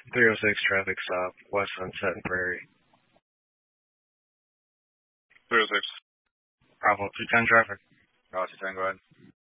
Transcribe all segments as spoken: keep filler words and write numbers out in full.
three oh six traffic stop, West Sunset and Prairie. three oh six. Bravo two ten traffic. Bravo two ten, go ahead.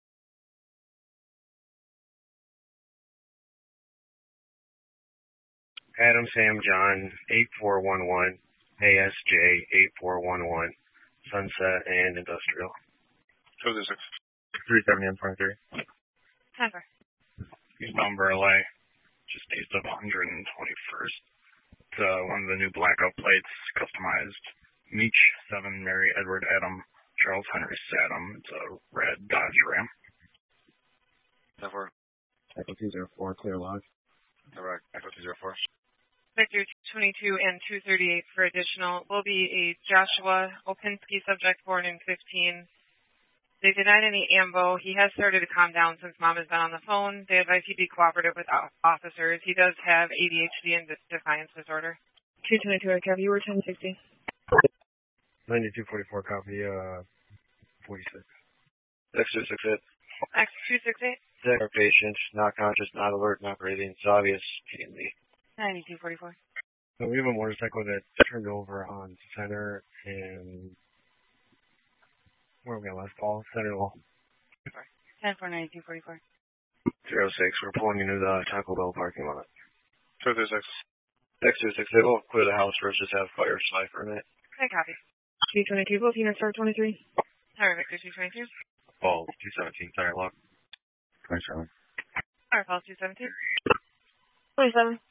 Adam Sam John, eight four one one, A S J eight four one one, Sunset and Industrial. two oh six. three seventy M twenty-three. Denver. Eastbound Burleigh, just east of one hundred twenty-first. It's uh, one of the new blackout plates, customized. Meach, seven, Mary Edward Adam, Charles Henry Saddam. It's a red Dodge Ram. Denver. Echo two zero four, clear log. Correct. Echo two zero four. Victor two twenty-two and two thirty-eight for additional will be a Joshua Opinski subject born in fifteen. They denied any AMBO. He has started to calm down since mom has been on the phone. They advise he be cooperative with officers. He does have A D H D and defiance disorder. two twenty-two, I copy. You were ten sixty. ninety-two forty-four, copy, uh, forty-six. X two six eight. X two six eight. Our patient, not conscious, not alert, not breathing. It's obvious. P and D. ninety-two forty-four. So we have a motorcycle that turned over on Center and where are we at last call? Center Wall. ten four ninety-two forty-four. zero six, we're pulling into the Taco Bell parking lot. two two six. X two six eight, we'll clear the house first, just have fire cipher in it. Okay, copy. two twenty-two, both units are twenty-three. Tower Victor two twenty-two. Ball two seventeen, tire lock. twenty-seven. Tower Falls two seventeen. twenty-seven.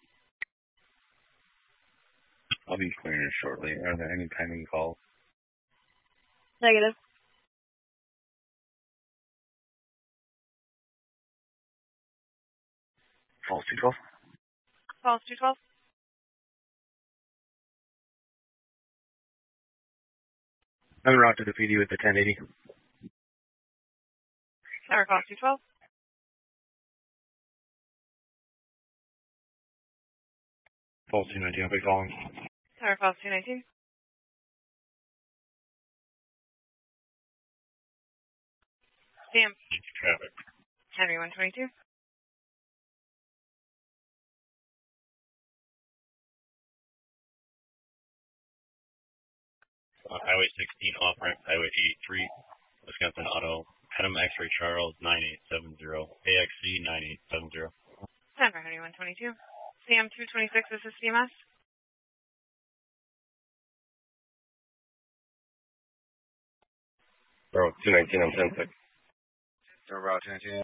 I'll be clearing it shortly. Are there any pending calls? Negative. Falls two twelve. Falls two twelve. I'm route to the P D with the ten eighty. Tower Falls two twelve. Falls two nineteen, I'll be calling. Tower Falls two nineteen. Sam. Traffic. Henry one twenty-two. Uh, Highway sixteen, off-ramp, Highway eighty-three, Wisconsin Auto, Adam X-Ray Charles, nine eight seven zero, A X C nine eight seven zero. Denver Henry one twenty-two. Sam two twenty-six, this is C M S. Bro, two nineteen, I'm ten six. Route two nineteen.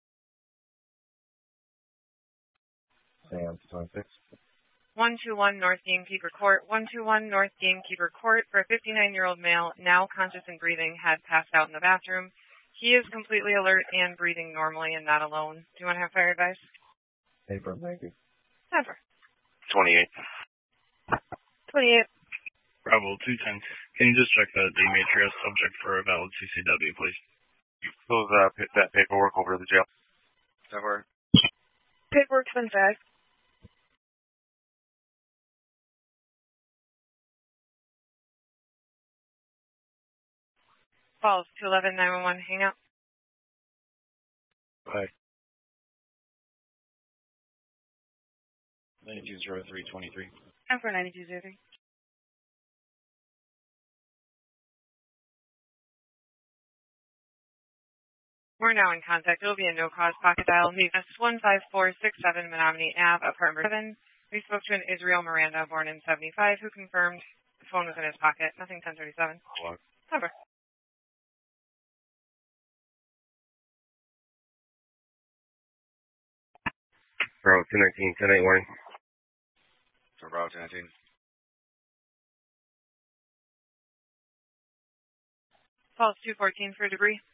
Sam, two twenty-six. one two one North Gamekeeper Court. one two one North Gamekeeper Court for a fifty-nine-year-old male, now conscious and breathing, had passed out in the bathroom. He is completely alert and breathing normally and not alone. Do you want to have fire advice? Paper, thank you. Denver. twenty-eight. twenty-eight. Bravo two ten. Can you just check that Demetrius subject for a valid C C W, please? Those, uh, that paperwork over to the jail. Denver. Paperwork's been faxed. Falls two eleven nine one one, hang up. Bye. ninety-two zero three twenty-three. Denver ninety-two zero three. We're now in contact. It will be a no-cause pocket dial. S one five four six seven Menominee Avenue, apartment seven. We spoke to an Israel Miranda, born in seventy-five, who confirmed the phone was in his pocket. Nothing ten thirty-seven. Hello. Denver. Bro, two nineteen, ten eight warning. So Route two nineteen. Falls two fourteen for debris.